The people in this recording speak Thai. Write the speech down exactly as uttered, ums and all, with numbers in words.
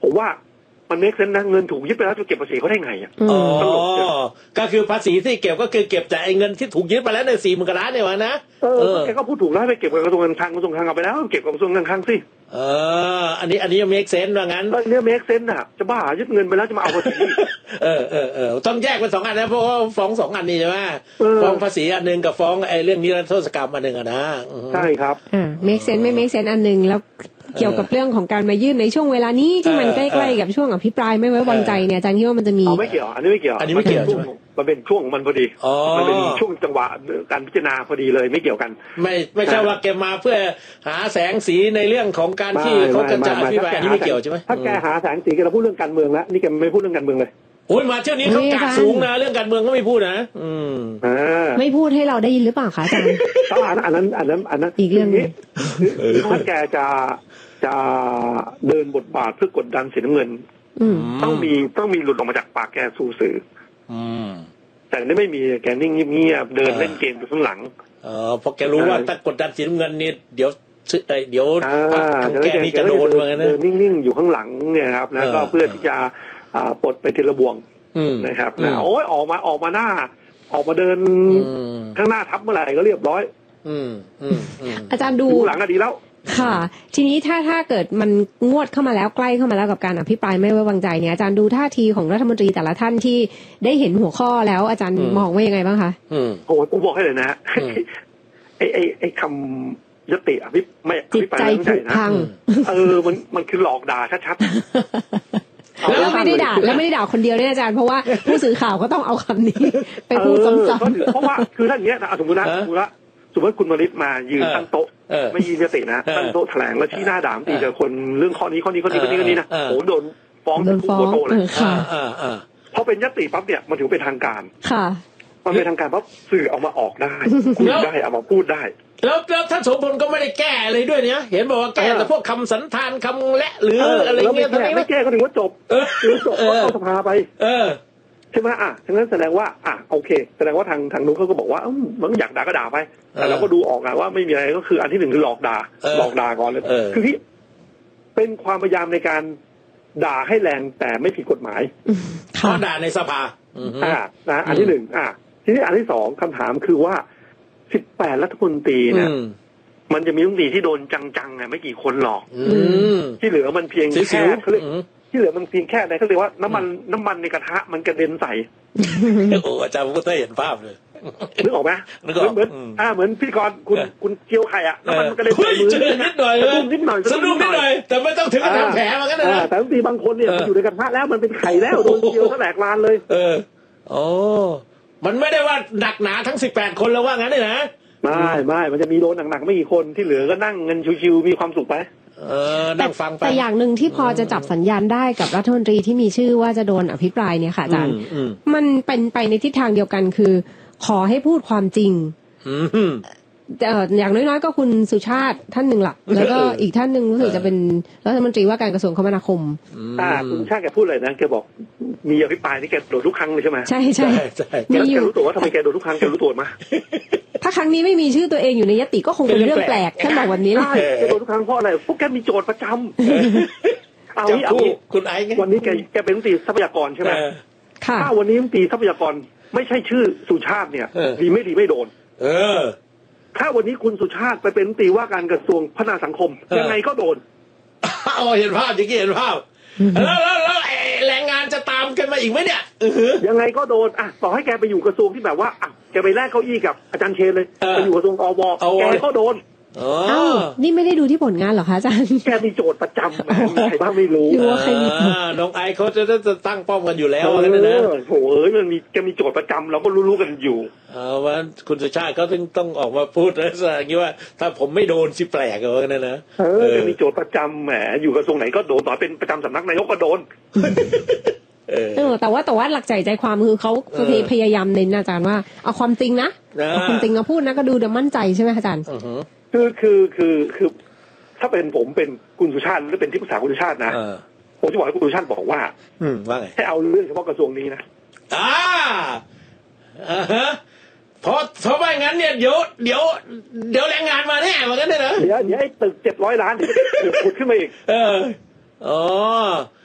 ผมว่ามันเมคเซนส์นะเงินถูกยึดไปแล้วจะเก็บภาษีเขาได้ไงอ่ะอ๋อก็คือภาษีที่เก็บก็คือเก็บจากไอ้เงินที่ถูกยึดไปแล้วในสี่หมื่นกว่าล้านเนี่ยวะนะเออแกก็พูดถูกแล้วไปเก็บกับกระทรวงการคลังกระทรวงการคลังเอาไปแล้วเก็บกับกระทรวงการคลังสิเอออันนี้อันนี้เมคเซนส์ว่างั้นเรื่องเมคเซนส์อ่ะจะบ้ายึดเงินไปแล้วจะมาเอาภาษีเออเออเออต้องแยกเป็นสองอันนะเพราะว่าฟ้องสองอันนี่ใช่ไหมฟ้องภาษีอันนึงกับฟ้องไอ้เรื่องนิรโทษกรรมอันนึงอ่ะนะใช่ครับอ่าเมคเซนส์ไม่เมคเซนส์อันนึงแล้วเกี่ยวกับเรื่องของการมายื่นในช่วงเวลานี้ที่มันใกล้ๆกับช่วงอภิปรายไม่ไว้วางใจเนี่ยอาจารย์คิดว่ามันจะมีไม่เกี่ยวอันนี้ไม่เกี่ยวอันนี้ไม่เกี่ยวใช่ไหมมันเป็นช่วงของมันพอดีมันเป็นช่วงจังหวะการพิจารณาพอดีเลยไม่เกี่ยวกันไม่ไม่ใช่ว่าแกมาเพื่อหาแสงสีในเรื่องของการที่เขาจะอภิปรายอันนี้ไม่เกี่ยวใช่ไหมถ้าแกหาแสงสีแกเราพูดเรื่องการเมืองแล้วนี่แกไม่พูดเรื่องการเมืองเลยโอ้ยมาเที่ยวนี้เขากาดสูงนะเรื่องการเมืองก็ไม่พูดนะอืมไม่พูดให้เราได้ยินหรือเปล่าคะอาจารย์อันนั้นอันนั้นอันนั้นอีกเรื่องนี้ถ้าแกจะจะเดินบทบาทเพื่อกดดันสีน้ำเงินต้องมีต้องมีหลุดออกมาจากปากแกสู่สื่อแต่นี่ไม่มีแกนิ่งเงียบเดินเล่นเกมอยู่ข้างหลังเออเพราะแกรู้ว่าถ้ากดดันสีน้ำเงินนี่เดี๋ยวเดี๋ยวทางแกนี่จะโดนเหมือนกันนะเดินนิ่งๆอยู่ข้างหลังเนี่ยครับแล้วก็เพื่อที่จะปลดไปทีละบ่วงนะครับนะโอ้ยออกมาออกมาหน้าออกมาเดินข้างหน้าทับเมื่อไหร่ก็เรียบร้อยอาจารย์ดูหลังก็ดีแล้วค่ะทีนี้ถ้าถ้าเกิดมันงวดเข้ามาแล้วใกล้เข้ามาแล้วกับการอภิปรายไม่ไว้วางใจเนี่ยอาจารย์ดูท่าทีของรัฐมนตรีแต่ละท่านที่ได้เห็นหัวข้อแล้วอาจารย์มองว่ายังไงบ้างคะโอ้ผมบอกให้เลยนะไอ้ไอ้ไอ้คำยติอภิไม่อภิปรายไม่ไว้วางใจนะเออมันมันคือหลอกด่าชัดๆแล้วไม่ได้ด่าแล้วไม่ได้ด่าคนเดียวเนี่ยอาจารย์เพราะว่าผู้สื่อข่าวก็ต้องเอาคำนี้ไปพูดซ้ำๆเพราะว่าคือท่านเนี้ยนะสมมตินะสมมติว่าสมมติคุณมาริศมายืนตั้งโต๊ะไม่ยืนยตินะตั้งโต๊ะแถลงแล้วชี้หน้าด่าตีกับคนเรื่องข้อนี้ข้อนี้ข้อนี้ข้อนี้ข้อนี้นะโอ้โดนฟ้องเป็นผู้โตเลยพอเป็นยติปั๊บเนี่ยมันถือเป็นทางการค่ะมันเป็นทางการปั๊บสื่อเอามาออกได้พูดได้เอามาพูดได้แล้วแล้วท่านโสพลก็ไม่ได้แก้อะไรด้วยเนี่ยเห็นบอกว่าแก้แต่พวกคำสันธานคำและหรืออะไรเงี้ยไม่แก้ก็ถือว่าจบหรือจบก็เข้าสภาไปใช่ไหมอ่ะฉะนั้นแสดงว่าอ่ะโอเคแสดงว่าทางทางนู้นเขาก็บอกว่ามันอยากด่าก็ด่าไปแต่เราก็ดูออกนะว่าไม่มีอะไรก็คืออันที่หนึ่งคือหลอกด่าหลอกด่าก่อนเลยคือที่เป็นความพยายามในการด่าให้แรงแต่ไม่ผิดกฎหมายเขาด่าในสภาอ่านะอันที่หนึ่งอ่ะทีนี้อันที่สองคำถามคือว่าสิบแปดรัฐมนตรีเนี่ยมันจะมีรัฐมนตรีที่โดนจังๆไงไม่กี่คนหรอกที่เหลือมันเพียงแค่เขาเรียกที่เหลือมันเพียงแค่ไหนเขาเรียกว่าน้ำมันน้ำมันในกระทะมันกระเด็นใส่โอ้อาจารย์พูดได้เห็นภาพเลยนึกออกไหมเหมือนเหมือนอ่าเหมือนพี่กรณ์คุณคุณเคี้ยวไข่อ่ะน้ำมันมันกระเด็นใส่มือนิดหน่อยสะดุ้งนิดหน่อยสะดุ้งนิดหน่อยแต่ไม่ต้องถึงกับทำแผลมันก็ได้นะแต่บางทีบางคนเนี่ยมันอยู่ในกระทะแล้วมันเป็นไข่แล้วโดนเคี้ยวก็แหลกลานเลยเออโอ้มันไม่ได้ว่าหนักหนาทั้งสิบแปดคนแล้วว่างั้นเลยนะไม่ไม่มันจะมีโดนหนักๆไม่กี่คนที่เหลือก็นั่งเงินชิวๆมีความสุขไปเออนั่งฟังไปแต่อย่างหนึ่งที่พอจะจับสัญญาณได้กับรัฐมนตรีที่มีชื่อว่าจะโดนอภิปรายเนี่ยค่ะอาจารย์มันเป็นไปในทิศทางเดียวกันคือขอให้พูดความจริงแต่อย่างน้อยๆก็คุณสุชาติท่านหนึ่งหลักแล้วก็อีกท่านหนึ่งรู้สึกจะเป็นรัฐมนตรีว่าการกระทรวงคมนาคมอ่าคุณชาติแกพูดเลยนะแกบอกมีอภิปรายที่แกโดนทุกครั้งเลยใช่ไหมใช่ใช่แกรู้ตัวว่าทำไมแกโดนทุกครั้งแกรู้ตัวมาถ้าครั้งนี้ไม่มีชื่อตัวเองอยู่ในยติก็คงเป็นเรื่องแปลกท่านบอกวันนี้ใช่แกโดนทุกครั้งเพราะอะไรพวกแกมีโจทย์ประจำเอาเอาคุณไอ้วันนี้แกแกเป็นรัฐมนตรีทรัพยากรใช่ไหมค่ะถ้าวันนี้รัฐมนตรีทรัพยากรไม่ใช่ชื่อสุชาติเนี่ยดีไม่ดีไม่โดนเออถ้าวันนี้คุณสุชาติไปเป็นรัฐมนตรีว่าการกระทรวงพัฒนาสังคมยังไงก็โดนอ๋อเห็นภาพจริงๆเห็นภาพแล้วแล้วแล้วแรงงานจะตามกันมาอีกไหมเนี่ยยังไงก็โดนอ่ะต่อให้แกไปอยู่กระทรวงที่แบบว่าอ่ะแกไปแลกเก้าอี้กับอาจารย์เชนเลยไปอยู่กระทรวงอวแกก็โดนอ้าวนี่ไม่ได้ดูที่ผลงานหรอคะอาจารย์แกมีโจทย์ประจำใครบ้างไม่รู้น้องไอเขาจะจะตั้งป้อมกันอยู่แล้วนั่นนะโอ้โหเอ้ยมันมีแกมีโจทย์ประจำเราก็รู้ๆกันอยู่เออว่าคุณสุชาติเขาต้องต้องออกมาพูดแล้วอย่างนี้ว่าถ้าผมไม่โดนสิแปลกเลยนั่นนะเออแกมีโจทย์ประจำแหมอยู่กระทรวงไหนก็โดนต่อเป็นประจำสำนักนายกก็โดนเออแต่ว่าแต่ว่าหลักใจใจความคือเขาพยายามเน้นอาจารย์ว่าเอาความจริงนะเอาความจริงมาพูดนะก็ดูเดี๋ยวมั่นใจใช่ไหมอาจารย์คือคือคือคือถ้าเป็นผมเป็นคุณสุชาติหรือเป็นที่ปรึกษาคุณสุชาตินะผมจะบอกให้คุณสุชาติบอกว่าว่าไงให้เอาเรื่องเฉพาะกระทรวงนี้นะอ่าอ่าฮะเพราะเพราะว่างั้นเนี่ยเดี๋ยวเดี๋ยวเดี๋ยวแรงงานมาแน่เหมือนกันเลยเหรอเดี๋ยวเดี๋ยวไอ้ตึกเจ็ดร้อยล้านเดี๋ยวขุดขึ้นมาอีกเอออ๋อ